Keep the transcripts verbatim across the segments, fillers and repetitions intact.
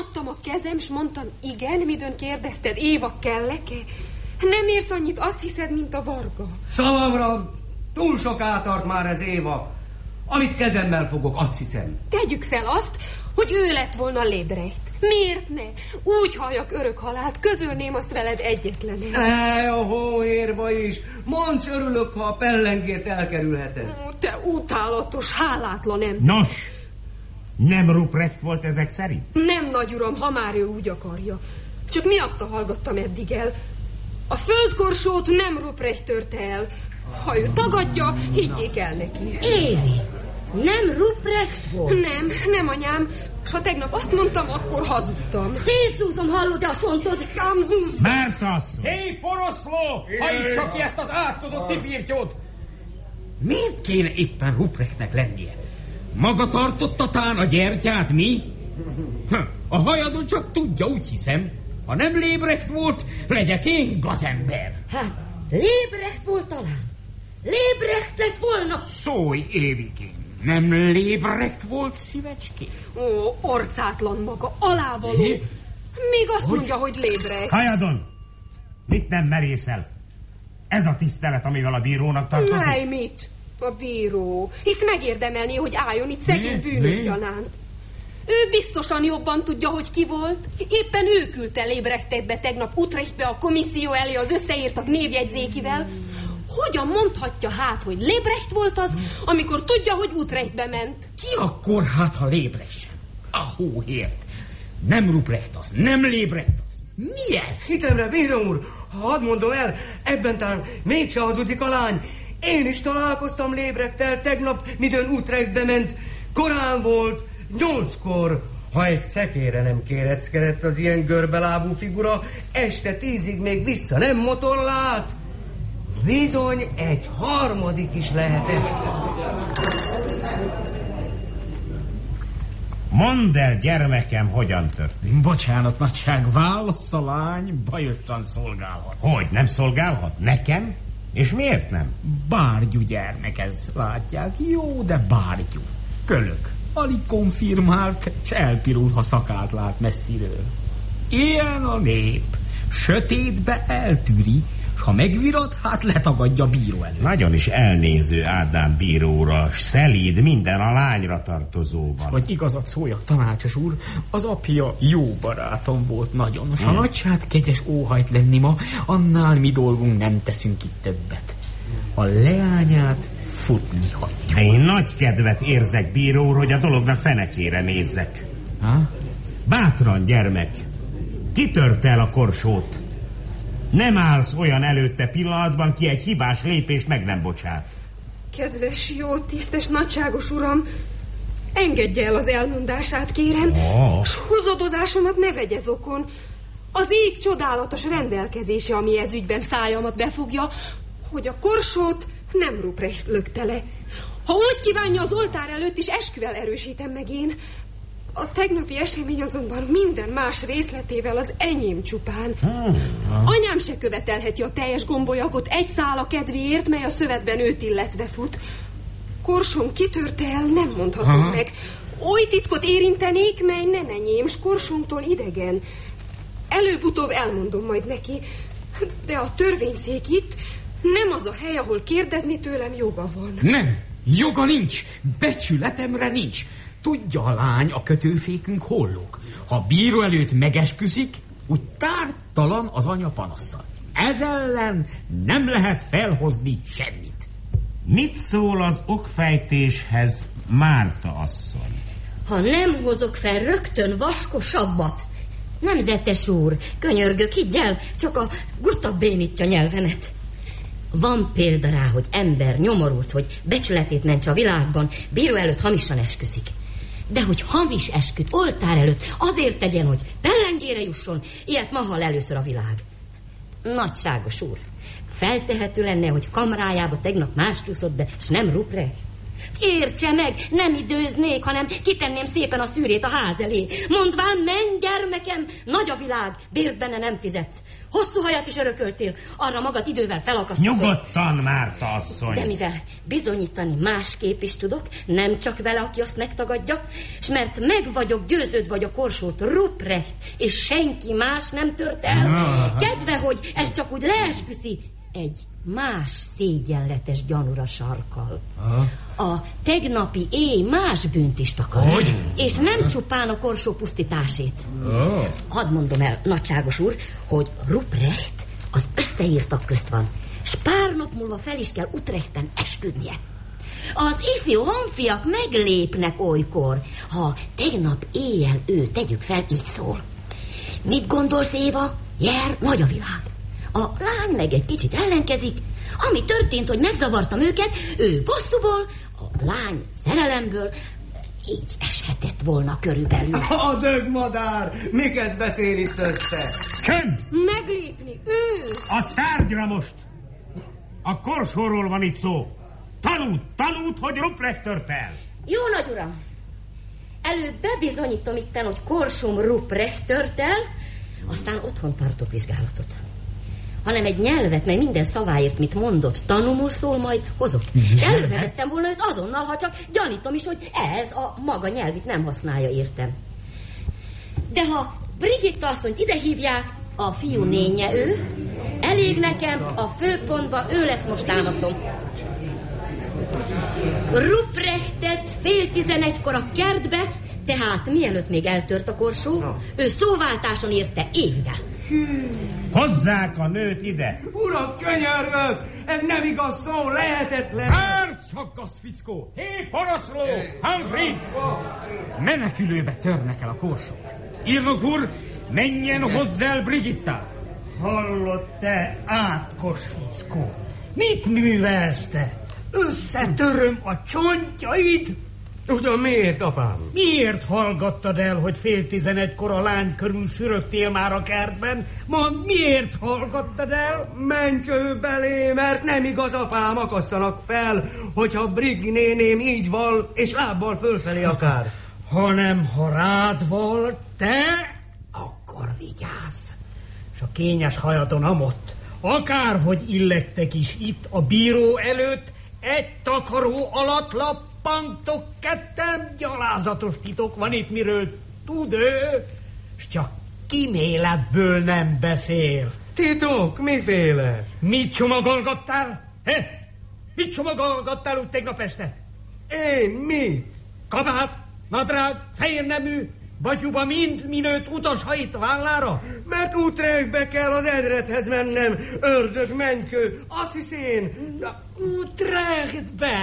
adtam a kezem, s mondtam, igen, midőn kérdezted, Éva, kellek-e? Nem érsz annyit, azt hiszed, mint a Varga. Szavamra, túl soká tart már ez, Éva. Amit kezemmel fogok, azt hiszem. Tegyük fel azt, hogy ő lett volna Lébrecht. Miért ne? Úgy halljak örök halált, közölném azt veled egyetlenül. Ne, a hóérba is. Mondd, örülök, ha a pellengért elkerülheted. Ó, te utálatos, hálátlan ember. Nos, nem Ruprecht volt ezek szerint? Nem, nagyuram, ha már ő úgy akarja. Csak miatta hallgattam eddig el. A földkorsót nem Ruprecht törte el. Ha ő tagadja, higgyék el neki. Évi, nem Ruprecht volt? Nem, nem, anyám. S ha tegnap azt mondtam, akkor hazudtam. Szétszúzom, hallod-e a csontod? Kamzúz! Márta asszony! Hé, poroszló! Hajtsd csak ki ezt az átkozott szipírtyót! Miért kéne éppen Ruprechtnek lennie? Maga tartotta tán a gyertyát, mi? A hajadon csak tudja, úgy hiszem. Ha nem Lébrecht volt, legyek én gazember. Hát, Lébrecht volt talán. Lébrecht lett volna. Szólj, Évikén. Nem Lébrecht volt, szívecském? Ó, orcátlan maga, alávaló. Még azt hogy? Mondja, hogy Lébrecht. Hajadon! Mit nem merészel? Ez a tisztelet, amivel a bírónak tartozik? Nej, mit? A bíró. Hisz megérdemelné, hogy álljon itt szegény bűnös gyanánt. Ő biztosan jobban tudja, hogy ki volt. Éppen ő küldte Lébrechtet be tegnap Utrechtbe a komisszió elé az összeírtak névjegyzékivel. Hogyan mondhatja hát, hogy Lébrecht volt az, amikor tudja, hogy Utrechtbe ment? Ki akkor hát, ha Lébrecht sem? A hóhért. Nem Ruprecht az, nem Lébrecht az. Mi ez? Hitemre, bíró úr, hadd mondom el, ebben talán mégse hazudik a lány. Én is találkoztam Lébrechttel tegnap, midőn Utrechtbe ment. Korán volt, nyolckor. Ha egy szekére nem kéreckedett az ilyen görbelábú figura, este tízig még vissza nem motorlált. Bizony egy harmadik is lehetett. Mondd el, gyermekem, hogyan történt. Bocsánat, nagyság, válasz a lány, bajosan szolgálhat. Hogy, nem szolgálhat? Nekem? És miért nem? Bárgyú gyermek ez, látják. Jó, de bárgyú. Kölök. Alig konfirmált, s elpirul, ha szakát lát messziről. Ilyen a nép. Sötétbe eltűri, s ha megvirad, hát letagadja bíró előtt. Nagyon is elnéző Ádám bíróra, s szelíd minden a lányra tartozóban. Hogy igazat szóljak, tanácsos úr, az apja jó barátom volt nagyon. S ha hmm. nagyság kegyes óhajt lenni ma, annál mi dolgunk nem teszünk itt többet. A leányát futni hagyja. Én nagy kedvet érzek, bíró úr, hogy a dolognak fenekére nézzek. Ha? Bátran, gyermek, kitörte el a korsót. Nem állsz olyan előtte pillanatban, ki egy hibás lépést meg nem bocsát. Kedves, jó, tisztes, nagyságos uram, engedje el az elmondását, kérem, oh. s húzodozásomat ne vegye zokon. Az ég csodálatos rendelkezése, ami ez ügyben szájamat befogja, hogy a korsót nem Ruprecht lökte le. Ha úgy kívánja, az oltár előtt is esküvel erősítem meg én. A tegnapi esemény azonban minden más részletével az enyém csupán. Hmm. Anyám se követelheti a teljes gombolyagot egy szála kedvéért, mely a szövetben őt illetve fut. Korsom kitörte el, nem mondhatom Aha. meg. Oly titkot érintenék, mely nem enyém, s korsomtól idegen. Előbb-utóbb elmondom majd neki, de a törvényszék itt nem az a hely, ahol kérdezni tőlem joga van. Nem, joga nincs, becsületemre nincs. Tudja a lány, a kötőfékünk hollók. Ha bíró előtt megesküszik, úgy tártalan az anya panaszsal. Ez ellen nem lehet felhozni semmit. Mit szól az okfejtéshez Márta asszony? Ha nem hozok fel rögtön vaskosabbat. Nemzetes úr, könyörgök, higgy el, csak a guta bénítja nyelvemet. Van példa rá, hogy ember nyomorult, hogy becsületét mentse a világban, bíró előtt hamisan esküszik. De hogy hamis esküt oltár előtt azért tegyen, hogy pellengére jusson, ilyet ma hall először a világ. Nagyságos úr, feltehető lenne, hogy kamrájába tegnap más csúszott be, s nem Ruprecht. értse meg, nem időznék, hanem kitenném szépen a szűrét a ház elé. Mondván, menj, gyermekem, nagy a világ, bért benne nem fizetsz. Hosszú hajat is örököltél, arra magad idővel felakasztod. Nyugodtan, Márta asszony. De mivel bizonyítani másképp is tudok, nem csak vele, aki azt megtagadja, s mert meg vagyok győződve, vagy a korsót Ruprecht, és senki más nem tört el. No. Kedve, hogy ez csak úgy leesküszi, egy más szégyenletes gyanúra sarkal. Ah. A tegnapi éj más bűnt is takar. Hogy? És nem csupán a korsó pusztításét. Oh. Hadd mondom el, nagyságos úr, hogy Ruprecht az összeírtak közt van, s pár nap múlva fel is kell Utrechten esküdnie. Az ifjú honfiak meglépnek olykor, ha tegnap éjjel ő, tegyük fel, így szól. Mit gondolsz, Éva? Jer, nagy a világ. A lány meg egy kicsit ellenkezik. Ami történt, hogy megzavartam őket, ő bosszúból, a lány szerelemből, így eshetett volna körülbelül. A dögmadár! Miket beszél itt össze? Csönd! Meglépni, ő! A tárgyra most! A korsóról van itt szó. Tanúd, tanúd, hogy Ruprecht tört el. Jó, nagy uram. Előbb bebizonyítom itten, hogy korsóm Ruprecht tört el, aztán otthon tartok vizsgálatot. Hanem egy nyelvet, mely minden szaváért, mit mondott, tanulmul szól, majd hozok. És elővezettem volna őt azonnal, ha csak gyanítom is, hogy ez a maga nyelvét nem használja, értem. De ha Brigitta asszonyt ide hívják, a fiú nénye ő, elég nekem, a főpontba ő lesz most támaszom. Ruprechtet fél tizenegykor a kertbe, tehát mielőtt még eltört a korsó, no. ő szóváltáson érte évvel. Hozzák a nőt ide! Uram, könyörgök! Ez nem igaz szó, lehetetlen! Hát csak, gazfickó! Hé, paraszló! Humphrey! Menekülőbe törnek el a korsók. Írnok úr, menjen hozzá el Brigittát! Hallott te, átkos fickó? Mit művelsz te? Összetöröm a csontjaid? Ugyan miért, apám? Miért hallgattad el, hogy fél tizenegykor a lány körül sürögtél már a kertben? Mondd, miért hallgattad el? Menj kő belé, mert nem igaz, apám, akasszanak fel, hogyha Brigi néném így val, és lábbal fölfelé akár. Hanem ha rád val, te, akkor vigyázz. És a kényes hajadon amott, akárhogy illettek is itt a bíró előtt, egy takaró alatt lappantok ketten, gyalázatos titok van itt, miről tud ő, s csak kíméletből nem beszél. Titok? Miféle? Mit csomagolgattál? He? Mit csomagolgattál úgy tegnap este? Én? Mi? Kabát, nadrág, fehérnemű, batyuba mind minőtt utashait vállára? Mert Utrechtbe kell az Edredhez mennem, ördög menykő, azt hisz én. Utrechtbe!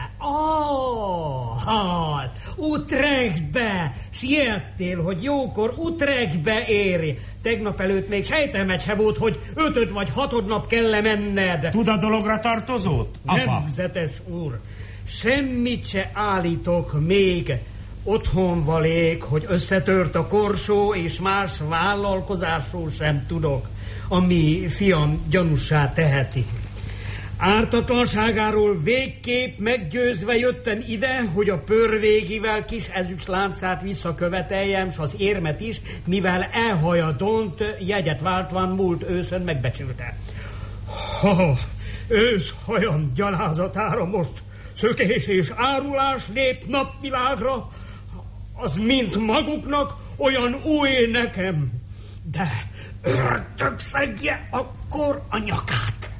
Oh, az, Utrechtbe! Siettél, hogy jókor Utrechtbe érj. Tegnap előtt még sejtelmed se volt, hogy ötöd vagy hatod nap kell menned. Tud a dologra tartozót, apa? Nemzetes úr, semmit se állítok még. Otthon valék, hogy összetört a korsó, és más vállalkozásról sem tudok, ami fiam gyanussá teheti. Ártatlanságáról végképp meggyőzve jöttem ide, hogy a pörvégivel kis ezüst láncát visszaköveteljem, s az érmet is, mivel elhajadont jegyet váltván múlt őszön megbecsülte. Ha ősz hajam gyalázatára most szökés és árulás lép napvilágra, az mint maguknak, olyan új nekem. De ördög szedje akkor a nyakát.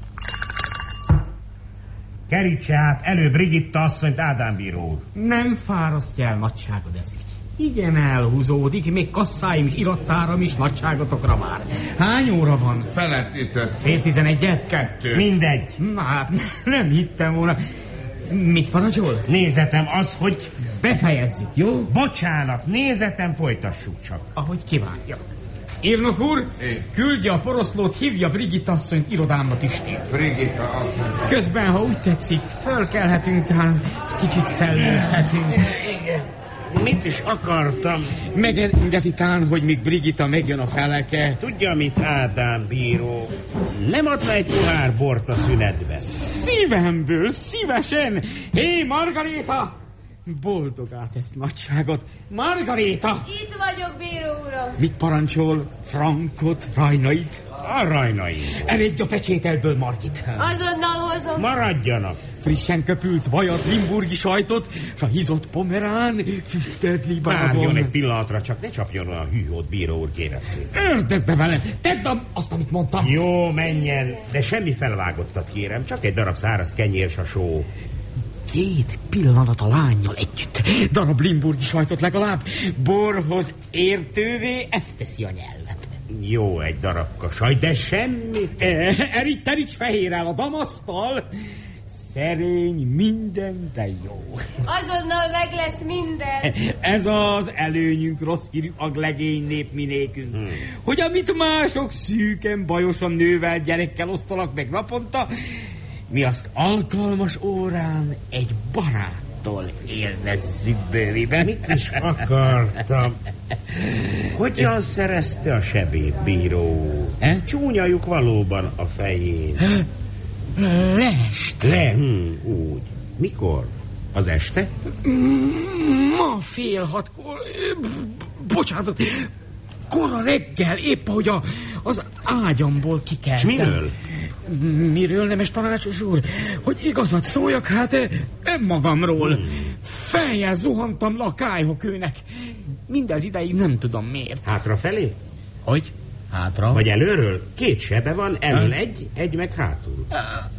Kerítse át elő Brigitta asszonyt, Ádám bíró úr. Nem fárasztja el nagyságod ez ügy. Igen, elhúzódik, még kasszáim is, irattáram is nagyságotokra már. Hány óra van? Felett itt. Fél tizenegyet? Kettő. Mindegy. Na hát, nem hittem volna. Mit parancsol? Nézetem az, hogy... Befejezzük, jó? Bocsánat, nézetem folytassuk csak. Ahogy kívánja. Írnok úr, é. küldje a poroszlót, hívja Brigitta asszonyt irodámba tüstél. Brigitta asszony. Közben, ha úgy tetszik, fölkelhetünk, talán kicsit szellőzhetünk. Igen. Mit is akartam? Megengedi tán, hogy még Brigitta megjön a feleke. Tudja mit, Ádám bíró? Nem adna egy pohár bort a szünetben? Szívemből, szívesen. Hé, Margaréta! Boldog át ezt nagyságot. Margaréta! Itt vagyok, bíró uram. Mit parancsol? Frankot, Rajnait? A Rajnait. Elég a pecsételből, Margit. Azonnal hozom. Maradjanak. Frissen köpült vajat, limburgi sajtot, s a hízott pomerán, füstölt libágon. Várjon egy pillanatra, csak ne csapjon a hűhót, bíró úr, kérem szépen. Ördögbe velem! Tedd azt, amit mondtam. Jó, menjen, de semmi felvágottat kérem, csak egy darab száraz kenyér s a só. Két pillanat a lánnyal együtt. Darab limburgi sajtot legalább. Borhoz értővé, ezt teszi a nyelvet. Jó, egy darabka sajt, de semmi. E, eríts, teríts fehérrel a damasztal. Szerény, minden, de jó. Azonnal meg lesz minden. Ez az előnyünk, rossz hírű aglegény népminékünk. Hmm. Hogy amit mások szűken, bajosan nővel, gyerekkel osztanak meg naponta, mi azt alkalmas órán egy baráttól élvezzük bőviben. Mit is akartam? Hogyan szerezte a sebét, bíró? Eh? Csúnyajuk valóban a fején. Lest. Le, hm, úgy. Mikor? Az este? Ma fél hatkor. Bocsánat. Kora reggel, épp ahogy a, az ágyamból kikeltem. És miről? Miről, nemes tanácsos úr? Hogy igazat szóljak, hát önmagamról. Hmm. Feljel zuhantam le a kályhakőnek. Mindez ideig nem tudom miért. Hátrafelé? Hogy? Hátra? Vagy előről? Két sebe van, elől egy, egy meg hátul.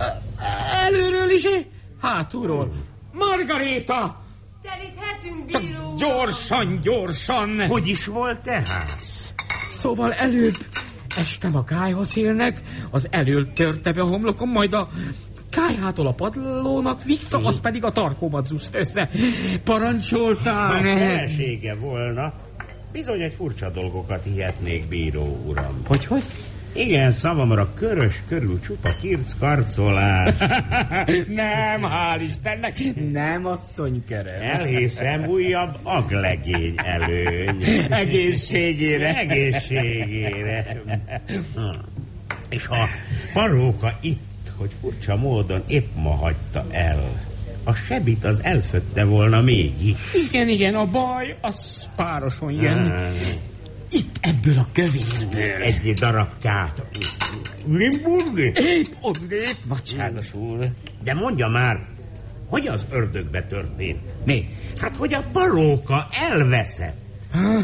Előről is, hátulról. Margaréta! Teríthetünk, Csak bíró uram. gyorsan, gyorsan. Hogy is volt tehát? Szóval előbb estem a kályhaszélnek, az elől törte be a homlokom, majd a kályhától a padlónak vissza, az pedig a tarkómat zúzt össze. Parancsoltál. Ha felesége volna, bizony egy furcsa dolgokat hihetnék, bíró uram. Hogy, hogy? Igen, szavamra körös körül csupa kirc-karcolás. Nem, hál' Istennek, nem asszonyköröm. Elhiszem, újabb aglegény előny. Egészségére. Egészségére. És ha paróka itt, hogy furcsa módon épp ma hagyta el, a sebit az elfötte volna mégis. Igen, igen, a baj, az pároson jön. Ah. Itt ebből a kövérből. Egy darabkát. Limburgi? Épp odnépp, nagyságos úr. De mondja már, hogy az ördögbe történt? Mi? Hát, hogy a paróka elveszett. Ha?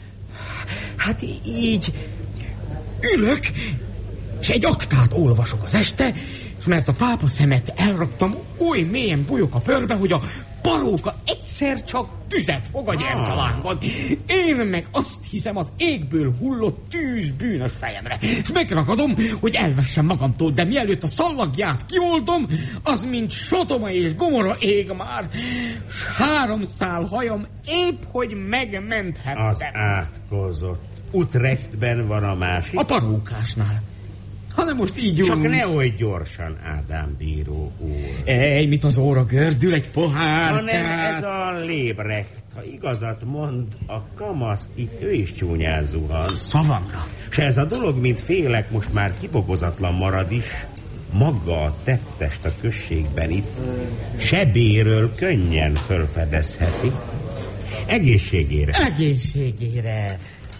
Hát így ülök, és egy aktát olvasok az este, és mert a pápa szemet elraktam, oly mélyen bújok a pörbe, hogy a paróka egyszer csak tüzet fog a gyertyalánkban. Én meg azt hiszem, az égből hullott tűz bűnös fejemre, és megragadom, hogy elvessem magamtól, de mielőtt a szallagját kioldom, az mint Sodoma és Gomorra ég már, s három szál hajam épp, hogy megmenthettem. Az átkozott. Utrechtben van a másik. A parókásnál. Hanem most így Csak úgy. ne oly gyorsan, Ádám bíró úr. Ej, mit az óra gördül, egy pohárkát. Hanem ez a Lébrecht, ha igazat mond, a kamasz itt ő is csúnyán zuhan. Szavamra. S ez a dolog, mint félek, most már kibogozatlan marad is, maga a tettest a községben itt sebéről könnyen fölfedezheti. Egészségére. Egészségére.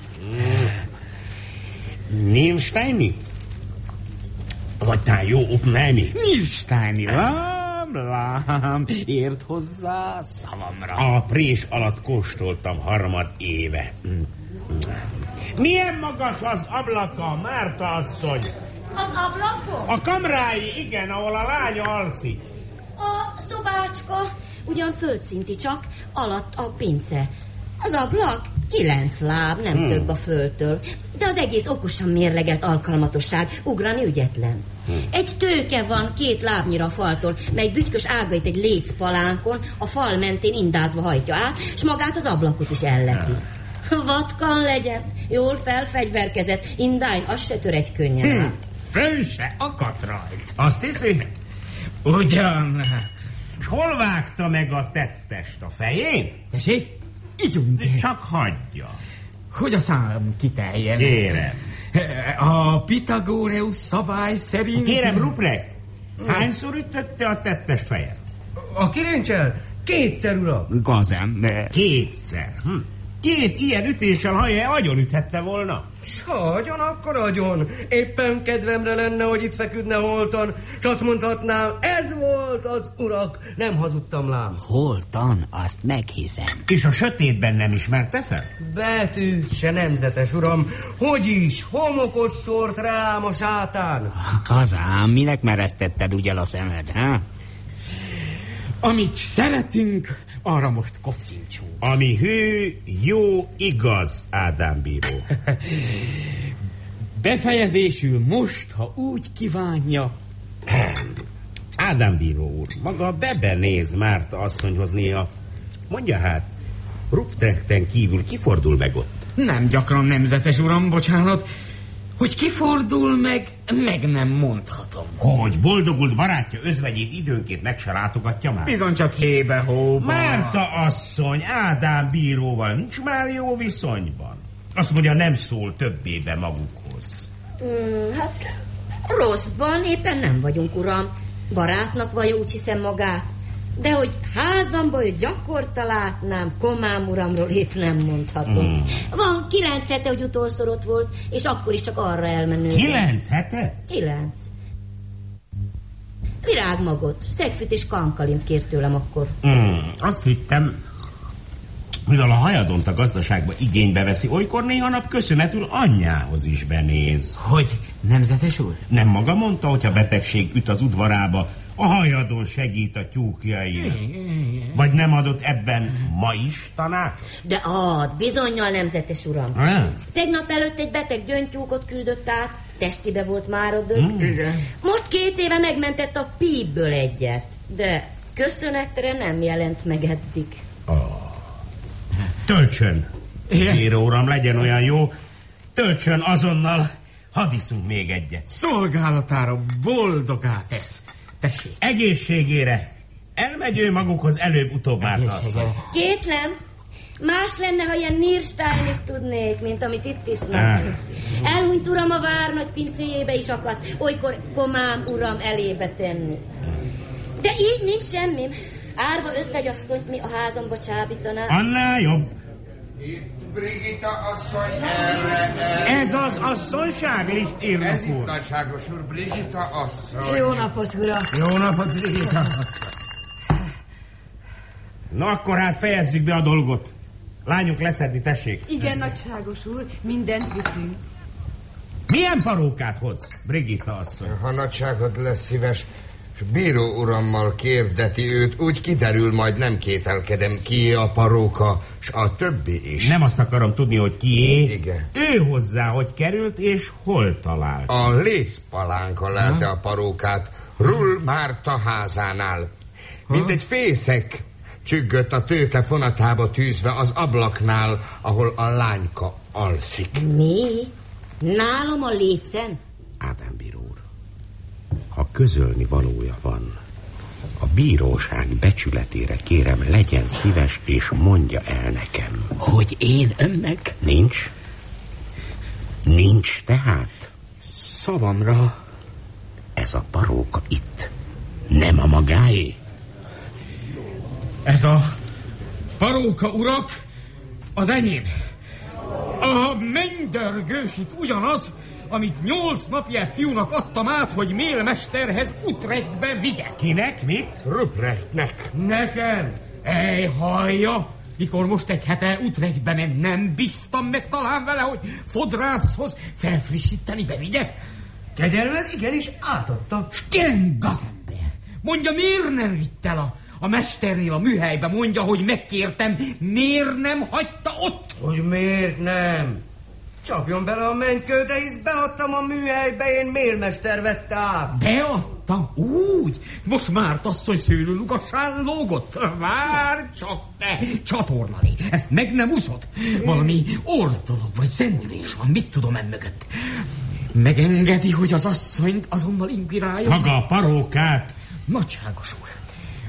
Nilsteini? Vagy tá jó opnáni? Nilsteini, lám, lám, ért hozzá szavamra. A prés alatt kóstoltam harmad éve. Milyen magas az ablaka, Márta asszony? Az ablakon? A kamrái, igen, ahol a lánya alszik. A szobácska ugyan földszinti, csak alatt a pince. Az ablak kilenc láb, nem hmm. több a földtől, de az egész okosan mérlegelt alkalmatosság, ugrani ügyetlen. Hmm. Egy tőke van két lábnyira a faltól, mely bütykös ágait egy lécpalánkon a fal mentén indázva hajtja át, s magát az ablakot is ellepi. Hmm. Vatkan legyen, jól felfegyverkezett, indány, az se tör egy könnyen hmm. át. Föl se akadt rajt. Azt hiszi? Ugyan. És hol vágta meg a tettest? A fején? Tessék? ígyunk. Csak hagyja. Hogy a szám kiteljen. Kérem. A Pitagóreus szabály szerint... Kérem, Ruprecht, hányszor ütötte a tettest fejet? A kilincsel? Kétszer, uram. Gazember. Kétszer. Hm. Két ilyen ütéssel hallja, agyon üthette volna. S ha agyon, akkor agyon. Éppen kedvemre lenne, hogy itt feküdne holtan, s azt mondhatnám, ez volt az urak, nem hazudtam lám. Holtan, azt meghiszem. És a sötétben nem ismerte fel? Betű se nemzetes uram, hogy is, homokot szórt rám a sátán. Hazám, minek meresztetted úgy el a szemed, ha? Amit szeretünk, arra most kocincsunk. Ami hű, jó, igaz, Ádám bíró. Befejezésül most, ha úgy kívánja. Ádám bíró úr, maga bebenéz Márta asszonyhoz néha. Mondja hát, Ruprechten kívül kifordul meg ott? Nem gyakran, nemzetes uram, bocsánat. Hogy kifordul meg, meg nem mondhatom. Hogy boldogult barátja özvegyét időnként meg se látogatja már? Bizony csak hébe-hóba. Márta asszony Ádám bíróval nincs már jó viszonyban. Azt mondja, nem szól többébe magukhoz. Mm, hát rosszban éppen nem vagyunk, uram. Barátnak vallja, úgy hiszem magát. De hogy házamba, hogy gyakorta látnám, Komám uramról épp nem mondhatom. Mm. Van kilenc hete, hogy utolszor ott volt, és akkor is csak arra elmenő. Kilenc hete? Kilenc. Virágmagot, szegfűt és kankalint kért tőlem akkor. Mm, azt hittem, mivel a hajadont a gazdaságba igénybe veszi, olykor néha nap köszönetül anyjához is benéz. Hogy, nemzetes úr? Nem maga mondta, hogy a betegség üt az udvarába, a hajadon segít a tyúkjaira. Vagy nem adott ebben ma is tanács? De ad, bizonnyal, nemzetes uram. Ah. Tegnap előtt egy beteg gyöngytyúkot küldött át, testibe volt már a dög. Mm. Most két éve megmentett a pípből egyet, de köszönetre nem jelent meg eddig. Oh. Töltsön, bíró uram, legyen olyan jó, töltsön azonnal, hadd iszunk még egyet. Szolgálatára boldogá tesz. Tessék. Egészségére. Elmegy ő magukhoz előbb-utóbb már asszony. Kétlem. Más lenne, ha ilyen Niersteinit tudnék, mint amit itt isznak. Elhunyt uram a vár nagy pincéjébe is akadt, olykor Komám uram elébe tenni. De így nincs semmi. Árva özvegyasszonyt mi a házamba csábítanánk. Annál jobb. Brigitta asszony erre... Ez az asszonyság, Lichtírnok úr. Ez itt nagyságos úr, Brigitta asszony. Jó napot, uram. Jó napot, Brigitta. Na akkor hát fejezzük be a dolgot. Lányunk leszedni, tessék. Igen, nagyságos úr, mindent viszünk. Milyen parókát hoz, Brigitta asszony? Ha nagyságod lesz szíves, s bíró urammal kérdeti őt, úgy kiderül, majd nem kételkedem, kié a paróka, s a többi is. Nem azt akarom tudni, hogy kié. Igen. Ő hozzá, hogy került, és hol talált. A lécpalánka lelte a parókát, Rull Márta házánál. Mint egy fészek csüggött a tőke fonatába tűzve az ablaknál, ahol a lányka alszik. Mi? Nálam a lécen? Ádám bíró úr, ha közölni valója van, a bíróság becsületére kérem, legyen szíves, és mondja el nekem. Hogy én önnek? Nincs? Nincs tehát? Szavamra. Ez a paróka itt nem a magáé? Ez a paróka, urak, az enyém. A mennydörgős itt ugyanaz, amit nyolc napja fiúnak adtam át, hogy mélmesterhez Utrechtbe vigye. Kinek? Mit? Ruprechtnek. Nekem? Ej, hallja, mikor most egy hete Utrechtbe ment, nem bíztam meg talán vele, hogy fodrászhoz felfrissíteni bevigye? Kegyelmed igenis átadta. Skén gazember! Mondja, miért nem vitt el a, a mesternél a műhelybe? Mondja, hogy megkértem, miért nem hagyta ott? Hogy miért nem? Csapjon bele a mennykő, de hisz beadtam a műhelybe, én mélmester vette át. Beadta? Úgy? Most már asszony szőlőlugasán lógott? Vár csak te, csatornali. Ezt meg nem úszott? Valami orvdolog vagy szendülés van, mit tudom emmögött? Megengedi, hogy az asszonyt azonnal inspirálja? Maga a parókát. Nagyságos úr,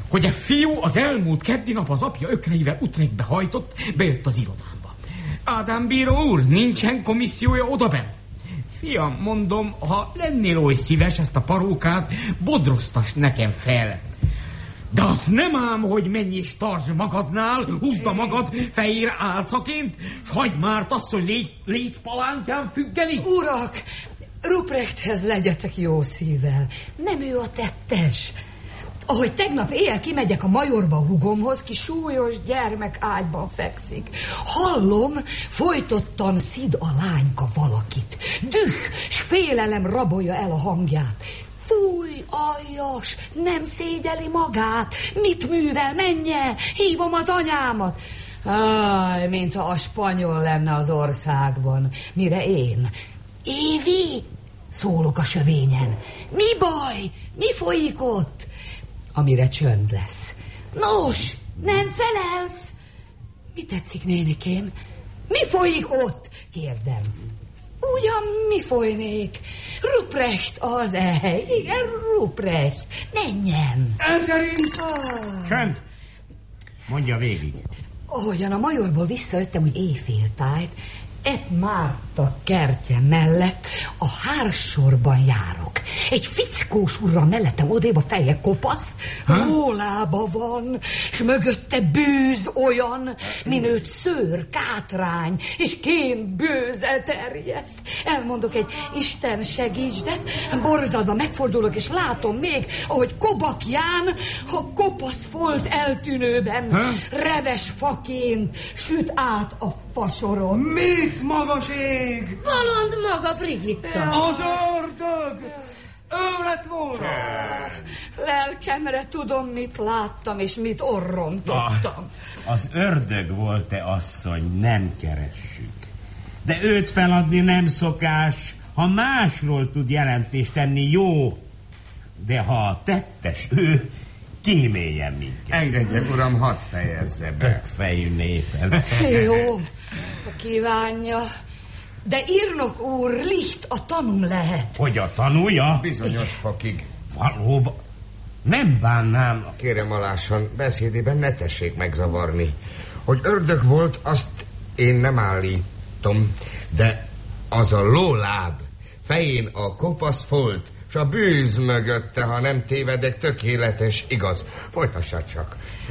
hogy a fiú az elmúlt keddi nap az apja ökreivel Utrechtbe hajtott, bejött az irodámba. Ádám bíró úr, nincsen komissziója odaben. Fiam, mondom, ha lennél oly szíves, ezt a parókát bodroztass nekem fel. De azt nem ám, hogy menj és tartsd magadnál, húzd a magad fehér álcaként, s hagyd már azt, hogy légy, légy palánkján függeni. Urak, Ruprechthez legyetek jó szívvel. Nem ő a tettes. Ahogy tegnap éjjel kimegyek a majorba a hugomhoz, ki súlyos gyermek ágyban fekszik. Hallom, folytottan szid a lányka valakit. Düh, s félelem rabolja el a hangját. Fúj, aljas, nem szégyeli magát. Mit művel, menje, hívom az anyámat. Áj, mintha a spanyol lenne az országban. Mire én? Évi? Szólok a sövényen. Mi baj? Mi folyik ott? Amire csönd lesz. Nos, nem felelsz? Mi tetszik, nénikém? Mi folyik ott? Kérdem. Ugyan mi folynék? Ruprecht az e. Igen, Ruprecht. Menjen. Ezerint! Csönd! Mondja végig. Ahogyan a majorból visszajöttem, úgy éjféltájt, Ep Márta kertje mellett a hársorban járok. Egy fickós urra mellettem odébb, a feje kopasz, rólába van, s mögötte bűz olyan, minőt szőr, kátrány, és kén bőze terjeszt. Elmondok egy Isten segítsdet, borzadva megfordulok, és látom még, ahogy Kobak Ján a kopasz folt eltűnőben, ha? reves faként süt át a fasoron. Mit, magas ég? Valand maga, Brigitta. Az ördög! Ő lett volna! Lelkemre tudom, mit láttam, és mit orrontottam. Ah, az ördög volt, te asszony, nem keressük. De őt feladni nem szokás, ha másról tud jelentést tenni, jó. De ha a tettes ő, kíméljen minket. Engedje, uram, hadd fejezze be. Tökfejű nép ez. Jó, ha kívánja. De írnok úr, Licht a tanum lehet. Hogy a tanúja? Bizonyos fokig. Valóban. Nem bánnám. Kérem alásson, beszédében ne tessék megzavarni. Hogy ördög volt, azt én nem állítom, de az a lóláb, fején a kopasz folt, s a bűz mögötte, ha nem tévedek, tökéletes, igaz. Folytassad csak.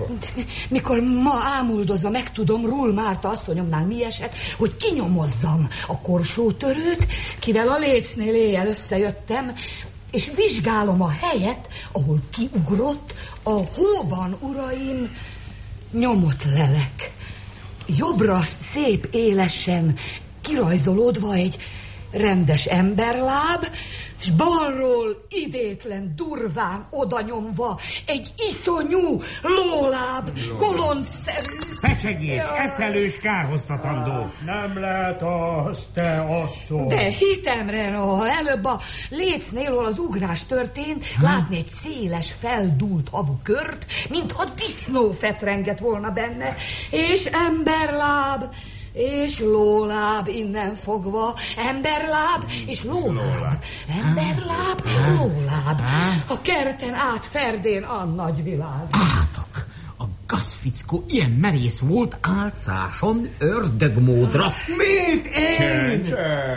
Mikor ma ámuldozva megtudom Rull Márta asszonyomnál mi esett, hogy kinyomozzam a korsótörőt, kivel a lécnél éjjel összejöttem, és vizsgálom a helyet, ahol kiugrott a hóban, uraim, nyomott lelek. Jobbra szép élesen kirajzolódva egy rendes emberláb, s balról idétlen durván odanyomva egy iszonyú lóláb, kolondszerű. Fecsegés, eszelős, kárhoztatandó. Nem lehet az, te asszony. De hitemre, no, előbb a lécnél, ahol az ugrás történt, ha? látni egy széles, feldúlt havú kört, mintha disznó fetrengett volna benne, és emberláb, és lóláb innen fogva, emberláb és lóláb, emberláb, lóláb, a kerten át Ferdén a nagyvilág. Átok, a gazfickó ilyen merész volt álcáson ördögmódra. Mit én?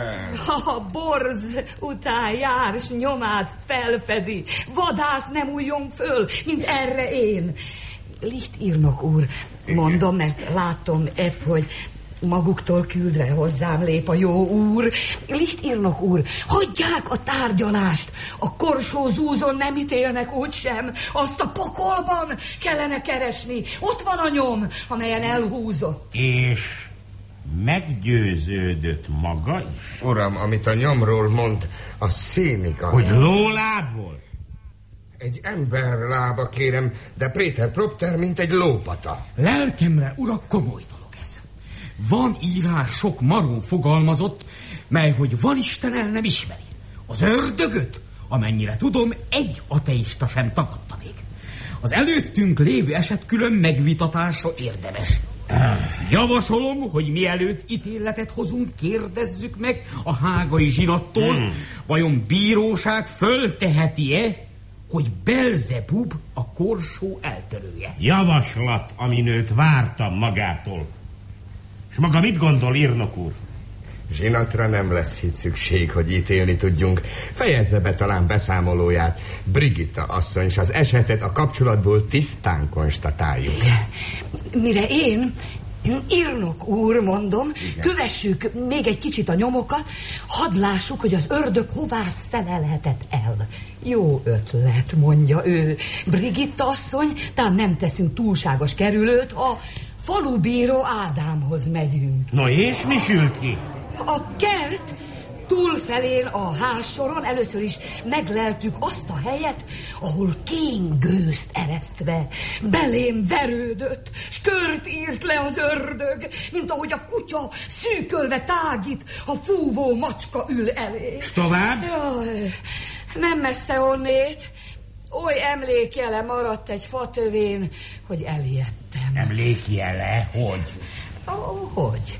A borz után jár, s nyomát felfedi, vadász nem újjon föl, mint erre én. Licht írnok úr, mondom, mert látom ebb, hogy maguktól küldve hozzám lép a jó úr. Licht írnok úr, hagyják a tárgyalást. A korsó zúzon nem ítélnek úgysem. Azt a pokolban kellene keresni. Ott van a nyom, amelyen elhúzott. És meggyőződött maga is? Uram, amit a nyomról mond, az színigaz. Hogy lóláb volt? Egy ember lába, kérem, de Préter Propter, mint egy lópata. Lelkemre, urak, komoly dolog ez. Van írás sok marón fogalmazott, mely, hogy van Isten el nem ismeri. Az ördögöt, amennyire tudom, egy ateista sem tagadta még. Az előttünk lévő eset külön megvitatása érdemes. Javasolom, hogy mielőtt ítéletet hozunk, kérdezzük meg a hágai zsinattól, hmm. vajon bíróság fölteheti-e, hogy Belzebub a korsó eltörője. Javaslat, amin őt vártam magától. És maga mit gondol, írnok úr? Zsinatra nem lesz itt szükség, hogy ítélni tudjunk. Fejezze be talán beszámolóját. Brigitta asszony, és az esetet a kapcsolatból tisztán konstatáljuk. Mire én, írnok úr, mondom, igen, kövessük még egy kicsit a nyomokat, hadd lássuk, hogy az ördög hová szelelhetett el. Jó ötlet, mondja ő. Brigitta asszony, tám nem teszünk túlságos kerülőt, a falubíró Ádámhoz megyünk. No és mi sült ki? A kert túlfelén a hársoron először is megleltük azt a helyet, ahol kéngőzt eresztve belém verődött, s kört írt le az ördög, mint ahogy a kutya szűkölve tágít, ha fúvó macska ül elé. S tovább? Jaj, nem messze onnét, oly emlékjele maradt egy fatövén, hogy elijedtem. Emlékjele? Hogy? Oh, hogy?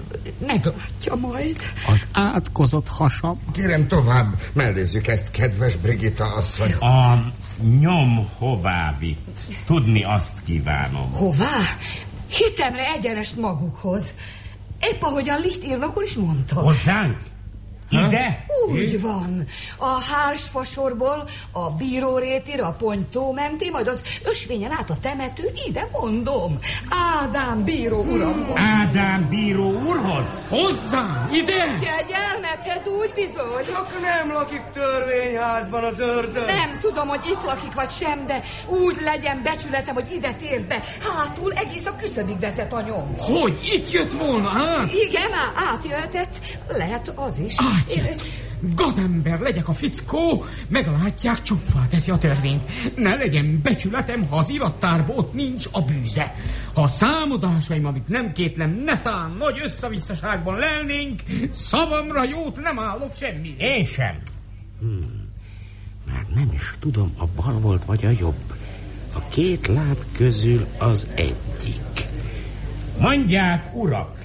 Meglátja majd. Az átkozott hasam. Kérem tovább, mellézzük ezt, kedves Brigitta asszony. A nyom hová vitt? Tudni azt kívánom. Hová? Hitemre egyenest magukhoz. Épp ahogyan Licht írnok úr is mondta. Hozzánk? Ide? Úgy van. A hársfasorból a bírórétire, a pontyó mentén, majd az ösvényen át a temető, ide mondom. Ádám bíró uramhoz. Ádám bíró úrhoz? Hozzám, ide! Kegyelmethez úgy bizony. Csak nem lakik törvényházban az ördög. Nem tudom, hogy itt lakik vagy sem, de úgy legyen becsületem, hogy ide tér be. Hátul egész a küszöbig vezet a nyom. Hogy itt jött volna át? Igen, átjöhetett. Lehet az is. Átjött. Gazember legyek a fickó, meglátják, csupvá teszi a törvényt. Ne legyen becsületem, ha az irattárban ott nincs a bűze. Ha a számodásaim, amit nem kétlem, netán nagy összevisszaságban lelnénk, szavamra jót nem állok semmi. Én sem. Hmm. Már nem is tudom, a bal volt vagy a jobb. A két láb közül az egyik. Mondják, urak,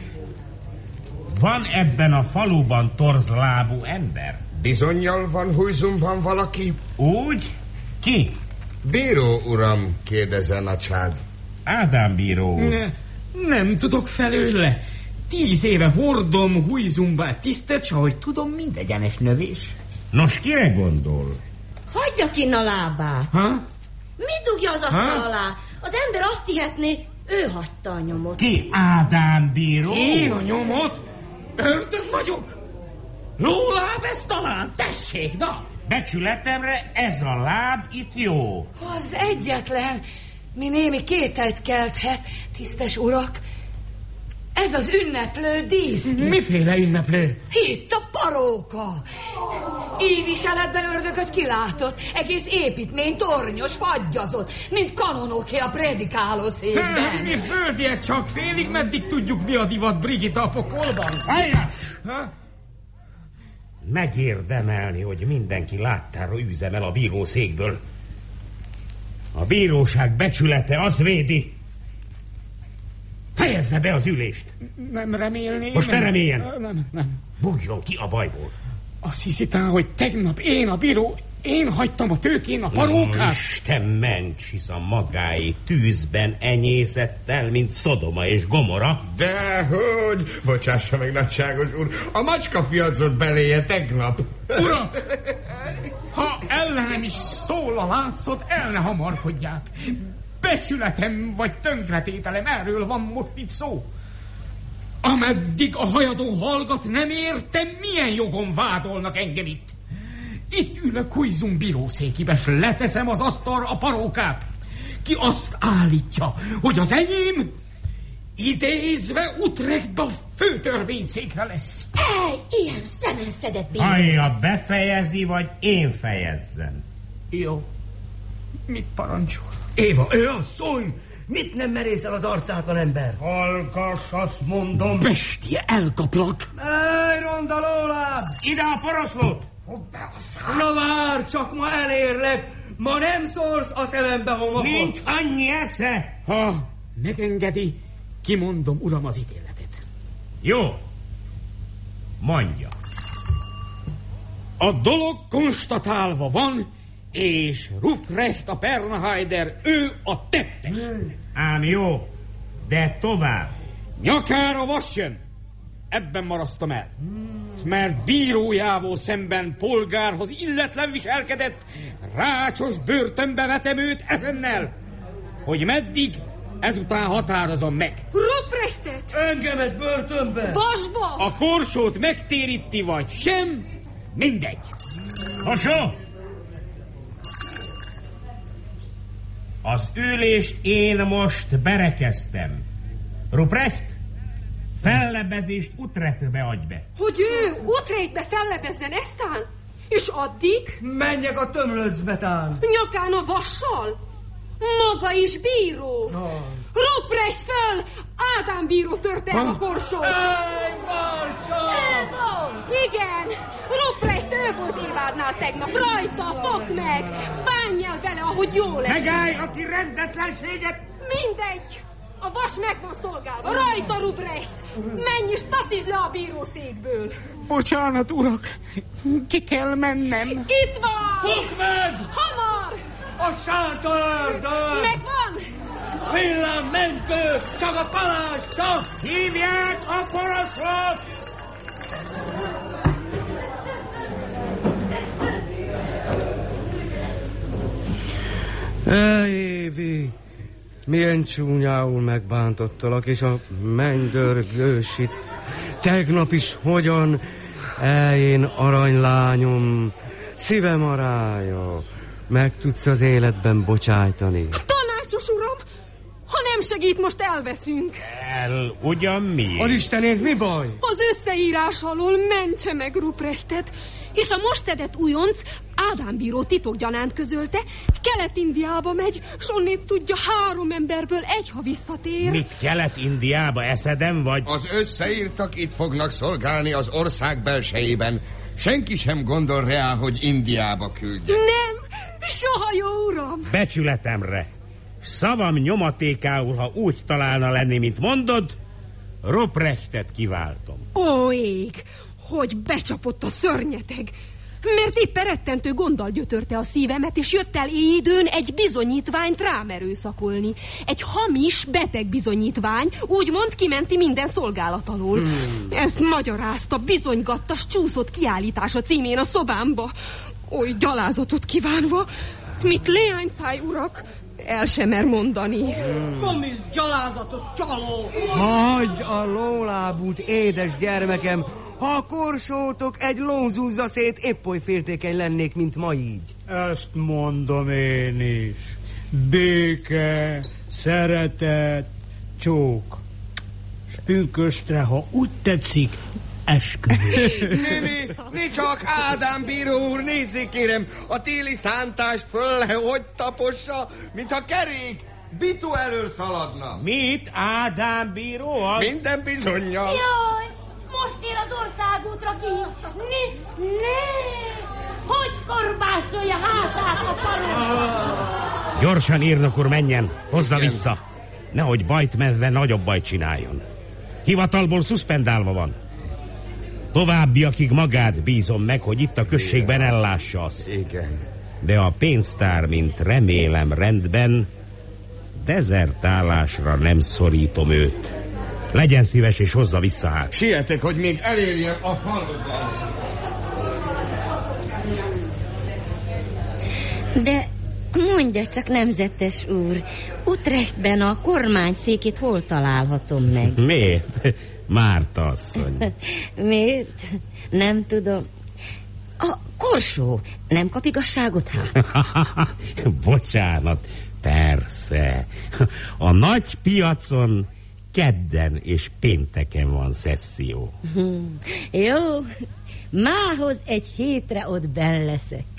van ebben a faluban torzlábú ember? Bizonnyal van Hújzumban valaki? Úgy? Ki? Bíró uram, kérdezze nagysád. Ádám bíró úr. Ne, nem tudok felőle. Tíz éve hordom Hújzumba tisztet, s ahogy tudom, mindegyenes növés. Nos, kire gondol? Hagyja kinn a lábát. Ha? Mit dugja az asztal alá? Az ember azt hihetné, ő hagyta a nyomot. Ki? Ádám bíró? Én a nyomot? Ördög vagyok? Lóláb ez talán? Tessék, na! Becsületemre ez a láb itt jó. Az egyetlen, mi némi kételyt kelthet, tisztes urak. Ez az ünneplő dísz. Miféle ünneplő? Itt a paróka. Így viseletben ördögöt kilátott, egész építmény tornyos, faggyazott, mint kanonoké a predikáló székben. Mi földiek csak félig, meddig tudjuk, mi a divat Brigitta a pokolban? Helyes! Megérdemelni, hogy mindenki láttára űzem el a bírószékből. A bíróság becsülete azt védi. Fejezze be az ülést! Nem remélném. Most ne reméljen! Nem, nem. Bújjon ki a bajból! Azt hiszitán, hogy tegnap én a bíró, én hagytam a tőkén a parókát? No, Isten ments, hisz a magáé tűzben enyészett el, mint Szodoma és Gomora. Dehogy, bocsássa meg, nagyságos úr, a macska fiazott beléje tegnap. Uram, ha ellenem is szól a látszat, el ne hamarkodják. Becsületem vagy tönkretételem, erről van most itt szó. Ameddig a hajadó hallgat, nem értem, milyen jogon vádolnak engem itt. Itt ülök Hújzum bírószékibe, s leteszem az asztalra a parókát. Ki azt állítja, hogy az enyém idézve Utrechtbe a főtörvényszékre lesz. Ej, ilyen szemenszedett bíró. Hallja, befejezi, vagy én fejezzem? Jó. Mit parancsol? Éva, ő asszony! Mit nem merészel az arcátlan ember? Hallgass, azt mondom. Bestia, elkaplak. Ej, ronda lóláb! Ide a poroszlót! Na várj, csak ma elérlek! Ma nem szórsz a szemembe homokot! Nincs annyi esze! Ha megengedi, kimondom, uram, az ítéletet. Jó. Mondja. A dolog konstatálva van, És Ruprecht a Pernheider, ő a tettes. Ám jó, de tovább. Nyakára vas jön. Ebben marasztam el. S mert bírójával szemben polgárhoz illetlen viselkedett, rácsos börtönbe vetem őt ezennel. Hogy meddig, ezután határozom meg. Ruprechtet! Engemet börtönbe! Vasba! A korsót megtéríti vagy sem, mindegy. Hasó! Az ülést én most berekeztem. Ruprecht, fellebezést Utrechtbe adj be. Hogy ő Utrechtbe fellebezzen eztán? És addig? Menjek a tömlöcbetán. Nyakán a vassal? Maga is bíró. No. Ruprecht fel! Ádám bíró törte el a korsót. Ej, Marcsa! Igen, Ruprecht ő volt Évádnál tegnap. Rajta, fogd meg! Bánj el vele, ahogy jól esik. Megállj, aki rendetlenséget! Mindegy! A vas meg van szolgálva. Rajta, Ruprecht! Menj és taszítsd le a bírószékből. Bocsánat, urak, ki kell mennem. Itt van! Fogd meg! Hamar! A sárga ördög! Megvan! Villámmentő! Csak a palásta! Hívják a porosot! Ej, Évi, milyen csúnyául megbántottalak, és a mennydörgősit tegnap is hogyan? Ej, én aranylányom, szívem arája, meg tudsz az életben bocsájtani. Tanácsos uram, ha nem segít, most elveszünk. El, ugyan mi? Az Istenért mi baj? Az összeírás alól mentse meg Ruprechtet, hisz a most szedett újonc Ádám bíró titokgyanánt közölte, Kelet-Indiába megy, s onnét tudja, három emberből egy, ha visszatér. Mit, Kelet-Indiába eszedem vagy? Az összeírtak itt fognak szolgálni az ország belsejében. Senki sem gondol rá, hogy Indiába küldje. Nem, soha, jó uram. Becsületemre. Szavam nyomatékául, ha úgy találna lenni, mint mondod, Ruprechtet kiváltom. Ó, ég, hogy becsapott a szörnyeteg. Mert éppen rettentő gonddal gyötörte a szívemet, és jött el időn egy bizonyítványt rám erőszakolni. Egy hamis, beteg bizonyítvány, úgymond kimenti minden szolgálat alól. Hmm. Ezt magyarázta, bizonygatta, s csúszott kiállítása címén a szobámba. Oly gyalázatot kívánva, mit leányszáj urak, el sem mer mondani. Hmm. Komisz, gyalázatos csaló! Hagyd a lólábút, édes gyermekem! Ha a korsótok egy ló zúzza szét, épp oly féltékeny lennék, mint ma így. Ezt mondom én is. Béke, szeretet, csók. S pünköstre, ha úgy tetszik, esküvő. Néni, mi csak Ádám bíró úr, nézzék kérem, a téli szántást föl le, hogy tapossa, mintha kerék bitu elől szaladna. Mit, Ádám bíró? Az... Minden bizonnyal. Jaj, most ér az országútra ki. Né, né, hogy korbácsolja hátát a palota. Gyorsan, írnok úr, menjen, hozza Igen. vissza. Nehogy bajt medve nagyobb bajt csináljon. Hivatalból szuszpendálva van. Továbbiakig magát bízom meg, hogy itt a községben ellássa azt. Igen. De a pénztár, mint remélem rendben, dezertálásra nem szorítom őt. Legyen szíves és hozza vissza hát. Sietek, hogy még elérjen a faludban. De mondja csak, nemzetes úr, Utrechtben a kormányszékét hol találhatom meg? Miért? Márta asszony. Miért? Nem tudom. A korsó nem kap igazságot hát? Bocsánat, persze. A nagy piacon kedden és pénteken van szesszió. Jó, mához egy hétre ott benn leszek.